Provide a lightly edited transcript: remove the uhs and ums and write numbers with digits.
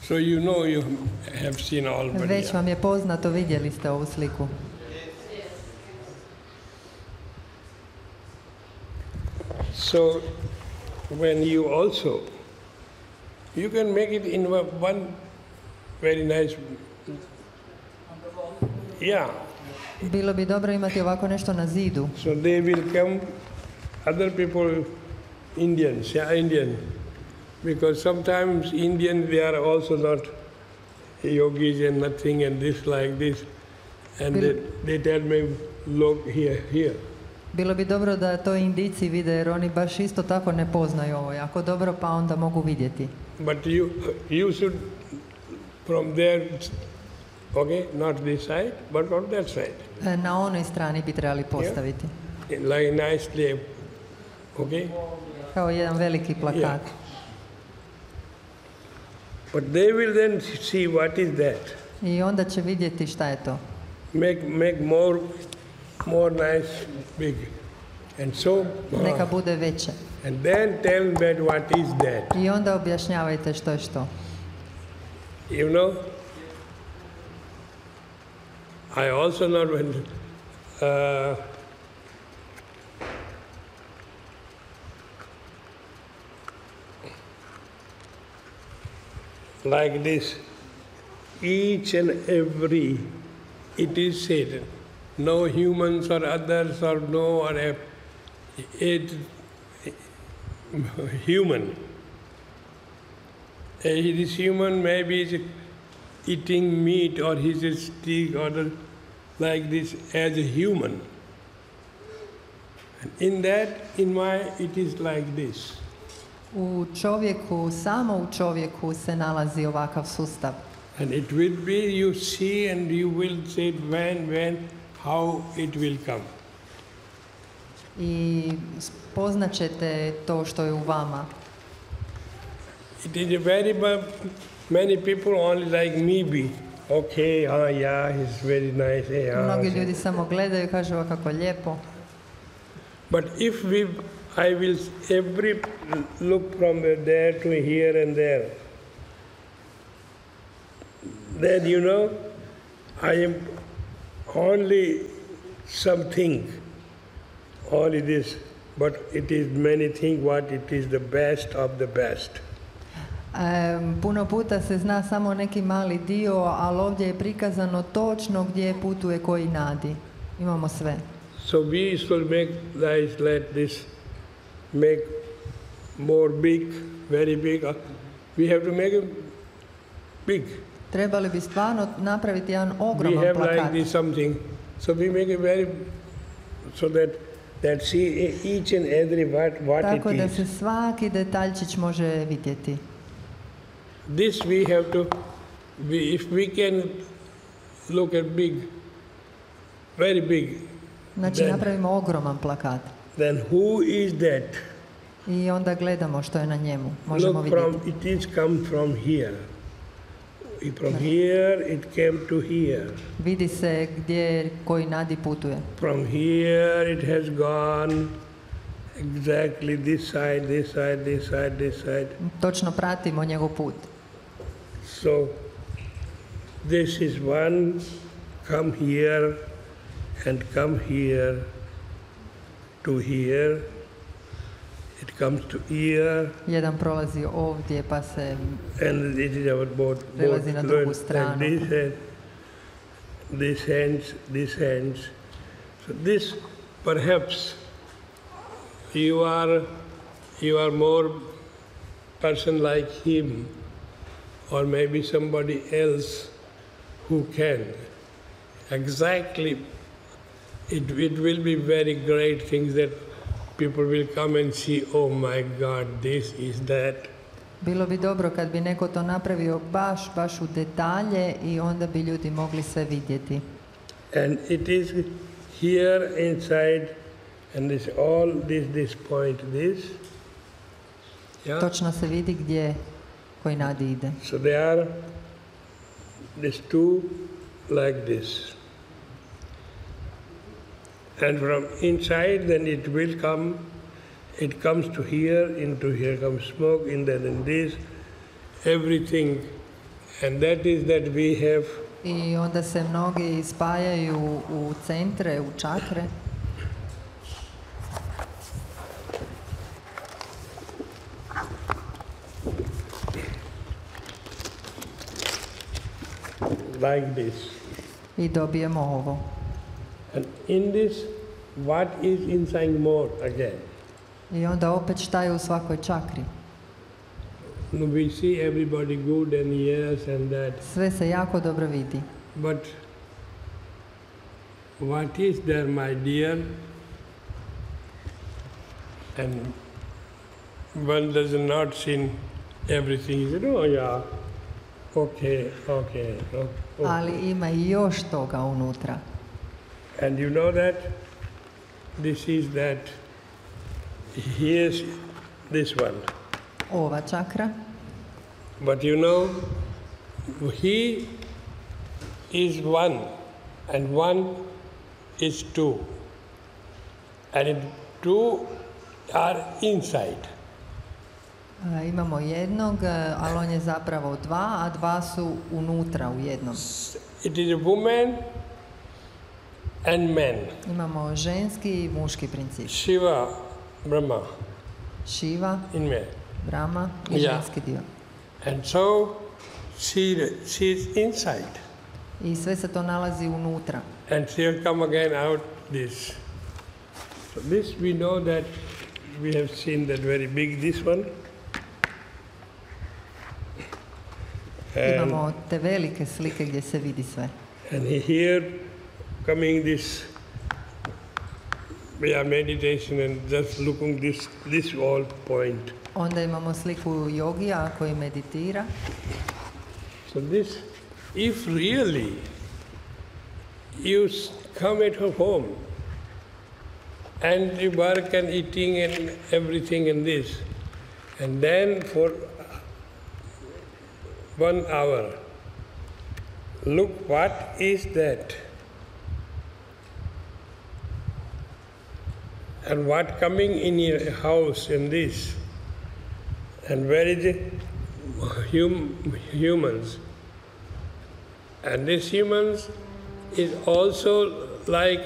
So you know you have seen already. Već vam je poznato, vidjeli ste ovu sliku. So when you also, you can make it in one very nice, yeah. Bilo bi dobro imati ovako nešto na zidu. So they will come, other people, Indians, Indian. Because sometimes Indians, they are also not yogis and nothing and this like this. And they tell me, look here. Bilo bi dobro da to Indijci vide, jer oni baš isto tako ne poznaju ovo jako dobro, pa onda mogu vidjeti. But you should, from there, okay, not this side, but on that side. Na onoj strani bi trebali postaviti. Yeah. Like nicely, okay? Kao jedan veliki plakat. Yeah. But they will then see what is that. I onda će vidjeti šta je to. Make more nice, big. And so, neka bude veće. And then tell them what is that. I onda objašnjavajte što je što. You know, I also not when like this, each and every, it is said, no humans or others or no or it human. This human maybe is eating meat or he's a stick or like this as a human. And in that, in my, it is like this. U čovjeku, samo u čovjeku se nalazi ovakav sustav. And it will be, you see and you will say when, how it will come. I spoznaćete to što je u vama. It is a very many people only like me be. Okay, yeah, he's very nice. Yeah, mnogi ljudi samo gledaju i kažu kako lijepo. But if I will every look from there to here and there, then you know, I am only something, only this, but it is many things what it is the best of the best. Puno puta se zna samo neki mali dio, ali ovdje je prikazano točno gdje putuje koji nadi. Imamo sve. So we should make like this, make more big, very big. We have to make it big. Trebali bi stvarno napraviti jedan ogroman plakat. We have plakat. like this something, so we make it very, so that see each and every what tako it is. Da se svaki detaljčić može vidjeti. This we have to, if we can look at big, very big. Znači napravimo ogroman plakat. Then who is that? I onda gledamo što je na njemu. Možemo vidjeti. It is come from here. From here it came to here. Vidi se gdje koji nadi putuje. From here it has gone exactly this side, this side, this side, this side. Točno pratimo njegov put. So this is one come here and come here to here. It comes to ear. Jedan prolazi ovdje pa se and it is our prelazi na drugu stranu. This hands. So this perhaps you are more person like him or maybe somebody else who can. Exactly, it will be very great things that people will come and see, oh my God, this is that. Bilo bi dobro kad bi neko to napravio baš u detalje i onda bi ljudi mogli sve vidjeti. And it is here inside and this all this point this. Yeah? Točno se vidi gdje koji nadi ide. So they are these two like this. And from inside then it will come, it comes to here, into here comes smoke, and then in this, everything And that is that we have I onda se mnogi spajaju u centre, u čakre. like this. I dobijemo ovo. And in this, what is inside more again? I onda opet šta je u svakoj čakri. We see everybody good and yes and that. Sve se jako dobro vidi. But what is there, my dear? And one does not see everything. He said, oh yeah, okay. Ali ima i još toga unutra. And you know that this is that, here's this one. Ova čakra. But you know, he is one, and one is two. And two are inside. Imamo jednog, ali on je zapravo dva, a dva su unutra u jednom. It is a woman and man. Imamo ženski i muški princip. Shiva, Brahma. Shiva, In man. Brahma i ženski dio. And so she is inside. I sve se to nalazi unutra. And she will come again out this. So this we know that we have seen that very big, this one. Imamo te velike slike gdje se vidi sve. And here coming this, we are meditation and just looking this all point. Onda imamo sliku jogija koji meditira. So this, if really you come at home and you work and eating and everything in this, and then for 1 hour, look what is that, and what coming in your house in this, and where is the humans, and these humans is also like